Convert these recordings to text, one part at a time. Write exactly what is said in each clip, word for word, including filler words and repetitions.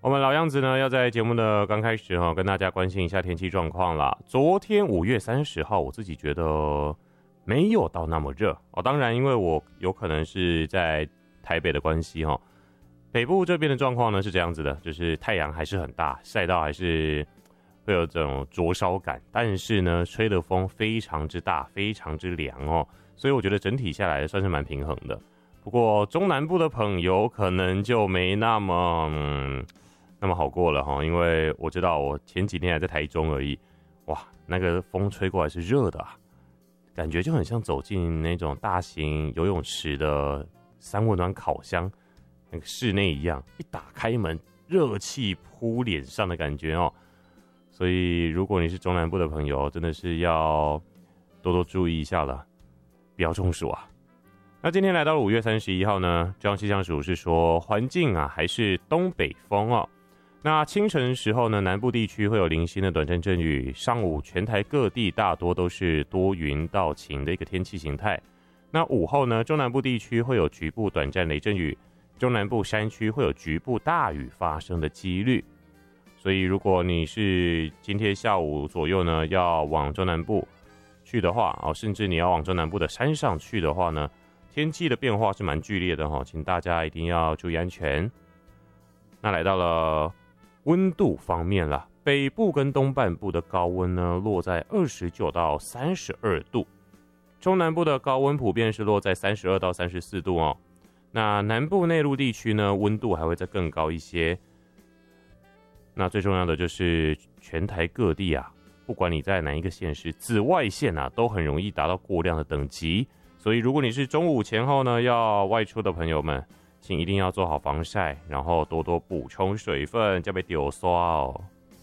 我们老样子呢，要在节目的刚开始哈，跟大家关心一下天气状况啦。昨天五月三十号，我自己觉得没有到那么热哦。当然，因为我有可能是在台北的关系哈，北部这边的状况呢是这样子的，就是太阳还是很大，晒到还是会有这种灼烧感，但是呢，吹的风非常之大，非常之凉哦，所以我觉得整体下来算是蛮平衡的。不过中南部的朋友可能就没那么嗯。那么好过了哈，因为我知道我前几天还在台中而已，哇，那个风吹过来是热的啊，感觉就很像走进那种大型游泳池的三温暖烤箱那个室内一样，一打开门，热气扑脸上的感觉哦。所以如果你是中南部的朋友，真的是要多多注意一下了，不要中暑啊。那今天来到了五月三十一号呢，中央气象署是说环境啊还是东北风哦。那清晨时候呢，南部地区会有零星的短暂阵雨，上午全台各地大多都是多云到晴的一个天气形态。那午后呢，中南部地区会有局部短暂雷阵雨，中南部山区会有局部大雨发生的几率。所以如果你是今天下午左右呢要往中南部去的话，哦，甚至你要往中南部的山上去的话呢，天气的变化是蛮剧烈的哈，请大家一定要注意安全。那来到了温度方面啦，北部跟东半部的高温呢落在二十九到三十二度，中南部的高温普遍是落在三十二到三十四度哦。那南部内陆地区呢，温度还会再更高一些。那最重要的就是全台各地啊，不管你在哪一个县市，紫外线啊都很容易达到过量的等级，所以如果你是中午前后呢要外出的朋友们，请一定要做好防晒，然后多多补充水分，才不会丢刷哦。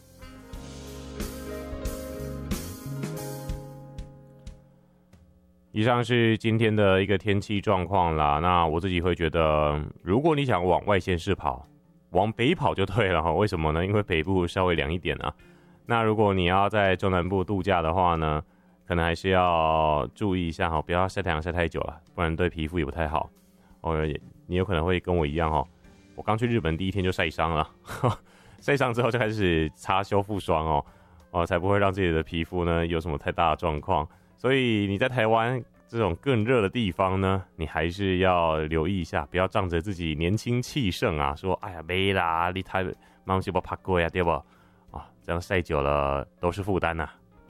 以上是今天的一个天气状况啦。那我自己会觉得，如果你想往外县市跑，往北跑就对了哈。为什么呢？因为北部稍微凉一点啊。那如果你要在中南部度假的话呢，可能还是要注意一下哈，不要晒太阳晒太久了，不然对皮肤也不太好。哦，你有可能会跟我一样哦，我刚去日本第一天就晒伤了，晒伤之后就开始擦修复霜哦，哦，才不会让自己的皮肤呢有什么太大的状况。所以你在台湾这种更热的地方呢，你还是要留意一下，不要仗着自己年轻气盛啊，说哎呀没啦，你太忙是不怕贵啊，对不？啊，这样晒久了都是负担呐。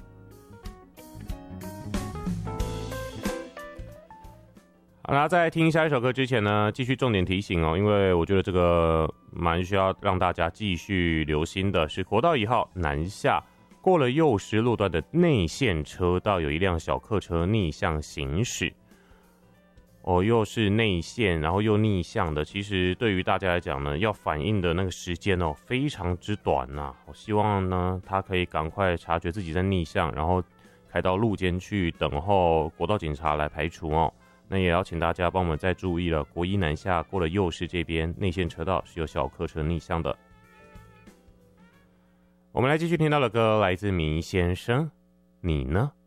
好啦，在听下一首歌之前呢，继续重点提醒哦，因为我觉得这个蛮需要让大家继续留心的，是国道一号南下过了幼师路段的内线车道，有一辆小客车逆向行驶。哦，又是内线，然后又逆向的，其实对于大家来讲呢，要反应的那个时间哦，非常之短呐、啊。我希望呢，他可以赶快察觉自己在逆向，然后开到路肩去等候国道警察来排除哦。那也要请大家帮我们再注意了，国一南下过了右市这边内线车道是有小客车逆向的。我们来继续听到的歌来自迷先生，你呢？